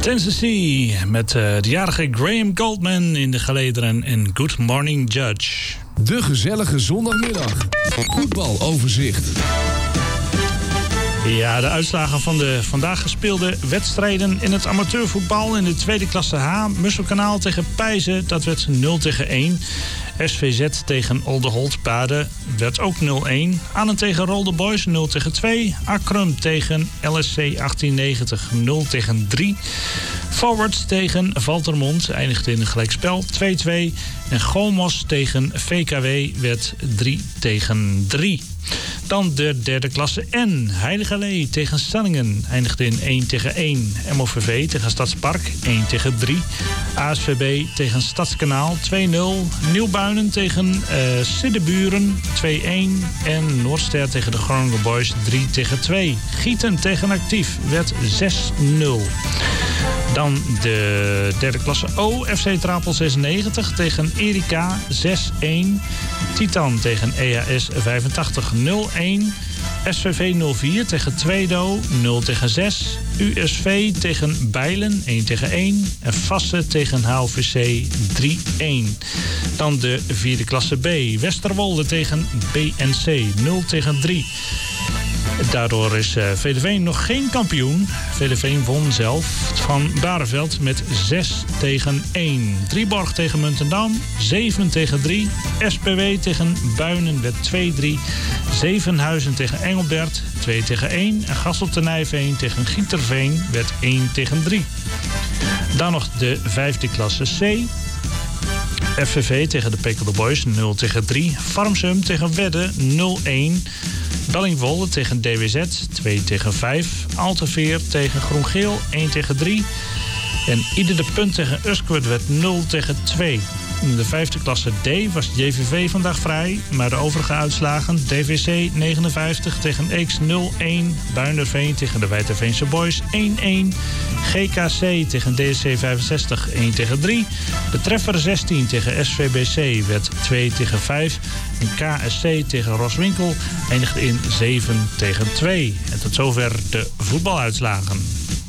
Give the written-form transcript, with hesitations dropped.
Tennessee met de jarige Graham Goldman in de gelederen en Good Morning Judge. De gezellige zondagmiddag. Voetbaloverzicht. Ja, de uitslagen van de vandaag gespeelde wedstrijden in het amateurvoetbal in de tweede klasse H. Musselkanaal tegen Pijzen, dat werd 0-1. SVZ tegen Oldeholt-Paden werd ook 0-1. Annen tegen Rolde Boys 0-2. Akrum tegen LSC 1890 0-3. Forwards tegen Valtermond eindigde in een gelijkspel 2-2. En Gomos tegen VKW werd 3-3. Dan de derde klasse N. Heiligerlee tegen Stellingen eindigde in 1-1. MOVV tegen Stadspark 1-3. ASVB tegen Stadskanaal 2-0. Nieuwbuinen tegen Siddeburen 2-1. En Noordster tegen de Groningen Boys 3-2. Gieten tegen Actief werd 6-0. Dan de derde klasse O. FC Trapel 96 tegen Erika 6-1. Titan tegen EHS 85 0-1. SVV 04 tegen Tweedo 0-6. USV tegen Bijlen 1-1. En Vassen tegen HOVC 3-1. Dan de vierde klasse B. Westerwolde tegen BNC 0-3. Daardoor is Vredeveen nog geen kampioen. Vredeveen won zelf van Bareveld met 6-1. Drieborg tegen Muntendam 7-3. SPW tegen Buinen werd 2-3. Zevenhuizen tegen Engelbert 2-1. En Gasselt-Nijveen tegen Gieterveen werd 1-3. Dan nog de vijfde klasse C. FVV tegen de Pekelder Boys 0-3. Farmsum tegen Wedde 0-1. Bellingwolde tegen DWZ 2-5. Alteveer tegen Groen-Geel 1-3. En Ieder de Punt tegen Usquert werd 0-2. In de vijfde klasse D was JVV vandaag vrij. Maar de overige uitslagen: DVC 59 tegen Eeks 0-1. Buinerveen tegen de Wijterveense Boys 1-1. GKC tegen DSC 65 1-3. De Treffer 16 tegen SVBC werd 2-5. En KSC tegen Roswinkel eindigde in 7-2. En tot zover de voetbaluitslagen.